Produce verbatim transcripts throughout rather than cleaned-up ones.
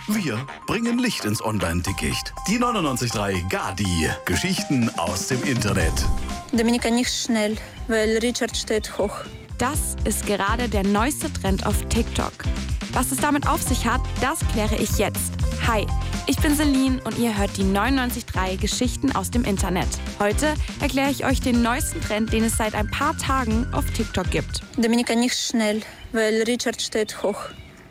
Wir bringen Licht ins Online-Dickicht. Die neunundneunzig Komma drei Gadi. Geschichten aus dem Internet. Dominika nicht schnell, weil Richard steht hoch. Das ist gerade der neueste Trend auf TikTok. Was es damit auf sich hat, das kläre ich jetzt. Hi, ich bin Celine und ihr hört die neunundneunzig Komma drei Geschichten aus dem Internet. Heute erkläre ich euch den neuesten Trend, den es seit ein paar Tagen auf TikTok gibt. Dominika nicht schnell, weil Richard steht hoch.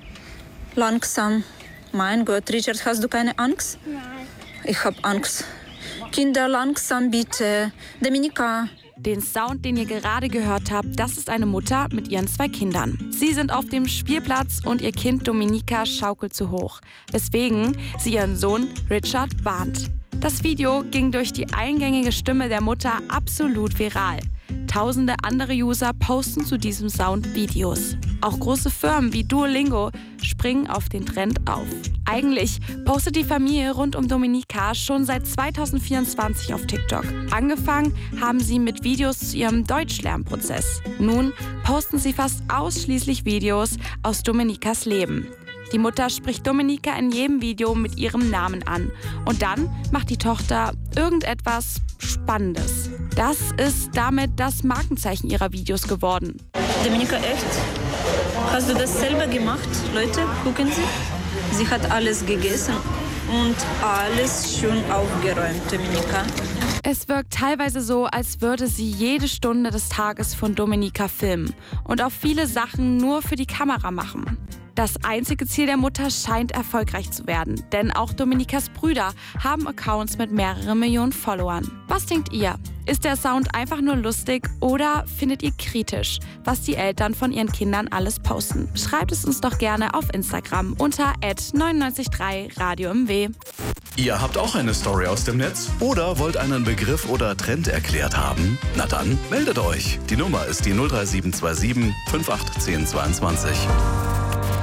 Langsam. Mein Gott, Richard, hast du keine Angst? Nein. Ich hab Angst. Kinder, langsam bitte. Dominika. Den Sound, den ihr gerade gehört habt, das ist eine Mutter mit ihren zwei Kindern. Sie sind auf dem Spielplatz und ihr Kind Dominika schaukelt zu hoch, weswegen sie ihren Sohn Richard warnt. Das Video ging durch die eingängige Stimme der Mutter absolut viral. Tausende andere User posten zu diesem Sound Videos. Auch große Firmen wie Duolingo springen auf den Trend auf. Eigentlich postet die Familie rund um Dominika schon seit zweitausendvierundzwanzig auf TikTok. Angefangen haben sie mit Videos zu ihrem Deutschlernprozess. Nun posten sie fast ausschließlich Videos aus Dominikas Leben. Die Mutter spricht Dominika in jedem Video mit ihrem Namen an. Und dann macht die Tochter irgendetwas Spannendes. Das ist damit das Markenzeichen ihrer Videos geworden. Dominika, echt? Hast du das selber gemacht? Leute, gucken Sie. Sie hat alles gegessen und alles schön aufgeräumt, Dominika. Es wirkt teilweise so, als würde sie jede Stunde des Tages von Dominika filmen und auch viele Sachen nur für die Kamera machen. Das einzige Ziel der Mutter scheint erfolgreich zu werden, denn auch Dominikas Brüder haben Accounts mit mehreren Millionen Followern. Was denkt ihr? Ist der Sound einfach nur lustig oder findet ihr kritisch, was die Eltern von ihren Kindern alles posten? Schreibt es uns doch gerne auf Instagram unter at neunundneunzig Komma drei Radio M W. Ihr habt auch eine Story aus dem Netz? Oder wollt einen Begriff oder Trend erklärt haben? Na dann, meldet euch. Die Nummer ist die null drei sieben zwei sieben fünf acht eins null zwei zwei.